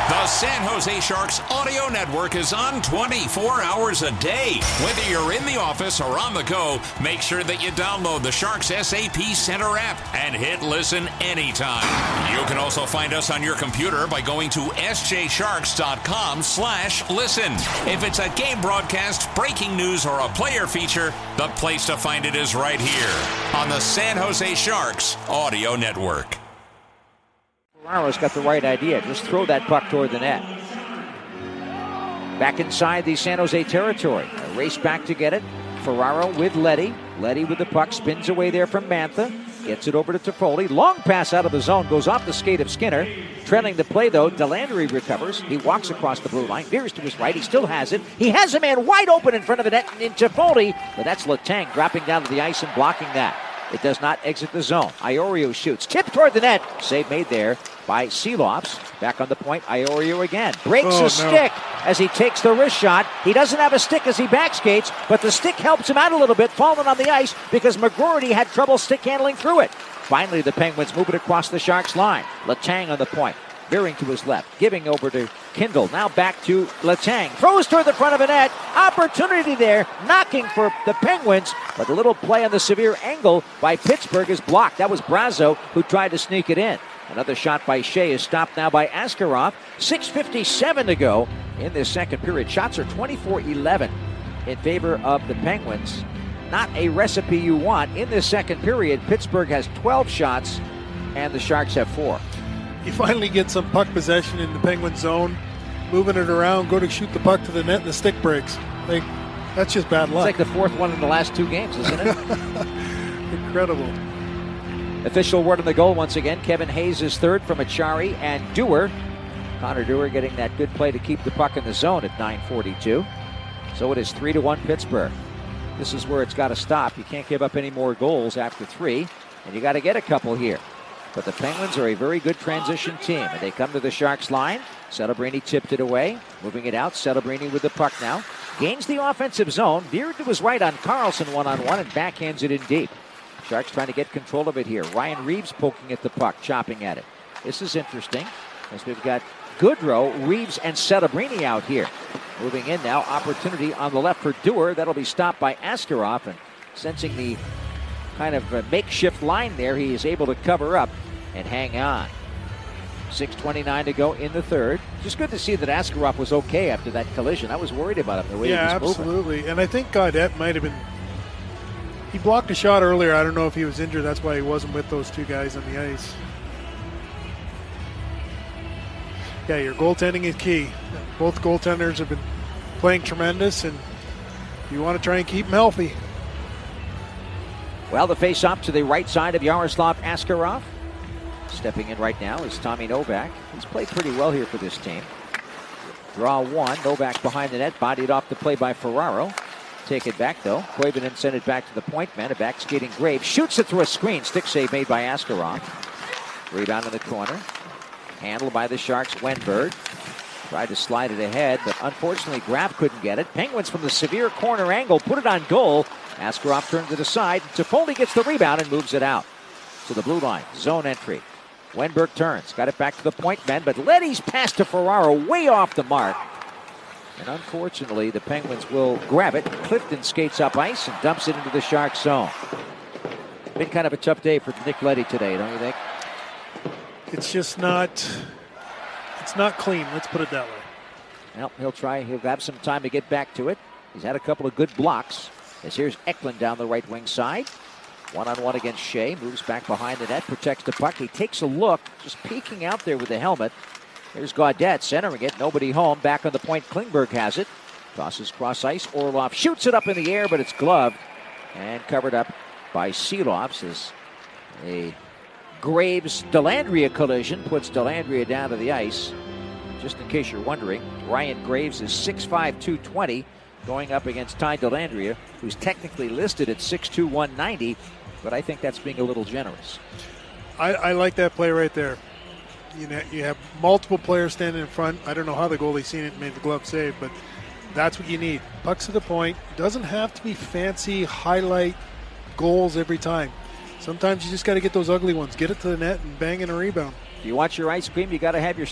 The San Jose Sharks audio network is on 24 hours a day. Whether you're in the office or on the go, make sure that you download the Sharks SAP Center app and hit listen anytime. You can also find us on your computer by going to sjsharks.com/listen. If it's a game broadcast, breaking news, or a player feature, the place to find it is right here on the San Jose Sharks audio network. Ferraro's got the right idea. Just throw that puck toward the net. Back inside the San Jose territory. A race back to get it. Ferraro with Leddy. Leddy with the puck. Spins away there from Mantha. Gets it over to Toffoli. Long pass out of the zone. Goes off the skate of Skinner. Trailing the play, though. Delandry recovers. He walks across the blue line. Veers to his right. He still has it. He has a man wide open in front of the net in Toffoli. But that's Letang dropping down to the ice and blocking that. It does not exit the zone. Iorio shoots. Tip toward the net. Save made there by Seelofs. Back on the point. Iorio again. Breaks his stick as he takes the wrist shot. He doesn't have a stick as he backskates, but the stick helps him out a little bit, falling on the ice because McGroarty had trouble stick handling through it. Finally, the Penguins move it across the Sharks line. Letang on the point. Veering to his left. Giving over to Kindle. Now back to Letang. Throws toward the front of the net. Opportunity there. Knocking for the Penguins. But a little play on the severe angle by Pittsburgh is blocked. That was Brazo who tried to sneak it in. Another shot by Shea is stopped now by Askarov. 6:57 to go in this second period. Shots are 24-11 in favor of the Penguins. Not a recipe you want. In this second period, Pittsburgh has 12 shots and the Sharks have 4. You finally get some puck possession in the Penguin zone, moving it around, go to shoot the puck to the net, and the stick breaks. That's just bad luck. It's like the fourth one in the last 2 games, isn't it? Incredible. Official word on the goal once again. Kevin Hayes is third from Achari and Dewar. Connor Dewar getting that good play to keep the puck in the zone at 9:42. So it is 3-1 Pittsburgh. This is where it's got to stop. You can't give up any more goals after 3, and you got to get a couple here. But the Penguins are a very good transition team, and they come to the Sharks line. Celebrini tipped it away, moving it out. Celebrini with the puck now. Gains the offensive zone, veered to his right on Carlson one-on-one, and backhands it in deep. Sharks trying to get control of it here. Ryan Reeves poking at the puck, chopping at it. This is interesting, as we've got Goodrow, Reeves, and Celebrini out here. Moving in now, opportunity on the left for Dewar. That'll be stopped by Askarov, and sensing the kind of a makeshift line there, he is able to cover up and hang on. 6:29 to go in the third. Just good to see that Askarov was okay after that collision. I was worried about him, the way he was moving. Yeah, absolutely. And I think Gaudette might have been... He blocked a shot earlier. I don't know if he was injured. That's why he wasn't with those 2 guys on the ice. Yeah, your goaltending is key. Both goaltenders have been playing tremendous, and you want to try and keep them healthy. Well, the face-off to the right side of Yaroslav Askarov. Stepping in right now is Tommy Novak. He's played pretty well here for this team. Draw 1. Novak behind the net. Bodied off the play by Ferraro. Take it back, though. Koivunen sent it back to the point man. A back skating Graves. Shoots it through a screen. Stick save made by Askarov. Rebound in the corner. Handled by the Sharks. Wenberg tried to slide it ahead, but unfortunately Graf couldn't get it. Penguins from the severe corner angle put it on goal. Askarov turns it aside. Toffoli gets the rebound and moves it out to the blue line. Zone entry. Wenberg turns. Got it back to the point man, but Leddy's pass to Ferraro way off the mark. And unfortunately, the Penguins will grab it. Clifton skates up ice and dumps it into the Sharks zone. Been kind of a tough day for Nick Leddy today, don't you think? It's just not... It's not clean, let's put it that way. Well, he'll have some time to get back to it. He's had a couple of good blocks. As here's Eklund down the right wing side. One-on-one against Shea. Moves back behind the net. Protects the puck. He takes a look. Just peeking out there with the helmet. There's Gaudette centering it. Nobody home. Back on the point. Klingberg has it. Tosses cross ice. Orlov shoots it up in the air, but it's gloved. And covered up by Seelofs as a Graves-Delandria collision puts Delandria down to the ice. Just in case you're wondering, Ryan Graves is 6'5", 220, going up against Ty Delandria, who's technically listed at 6'2", 190, but I think that's being a little generous. I like that play right there. You have multiple players standing in front. I don't know how the goalie seen it and made the glove save, but that's what you need. Pucks to the point. Doesn't have to be fancy highlight goals every time. Sometimes you just got to get those ugly ones. Get it to the net and bang in a rebound. If you want your ice cream, you got to have your